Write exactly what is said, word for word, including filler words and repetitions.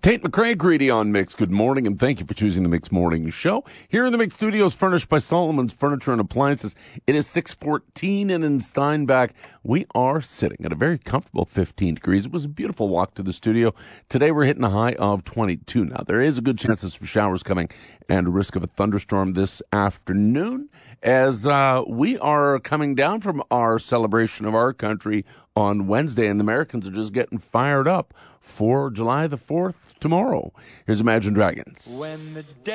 Tate McRae, Greedy on Mix. Good morning, and thank you for choosing the Mix Morning Show. Here in the Mix Studios, furnished by Solomon's Furniture and Appliances. It is six fourteen, and in Steinbach, we are sitting at a very comfortable fifteen degrees. It was a beautiful walk to the studio. Today, we're hitting a high of twenty-two. Now, there is a good chance of some showers coming and a risk of a thunderstorm this afternoon as uh, we are coming down from our celebration of our country on Wednesday, and the Americans are just getting fired up for July the fourth tomorrow. Here's Imagine Dragons. When the day